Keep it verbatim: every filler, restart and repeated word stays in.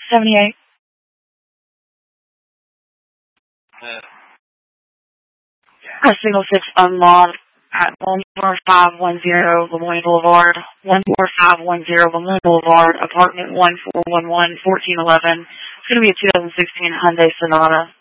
seventy-eight. Uh, Our signal six unlocked at one four five one zero Lemoyne Boulevard, one four five one zero Lemoyne Boulevard, apartment one four one one, fourteen eleven. It's going to be a two thousand sixteen Hyundai Sonata.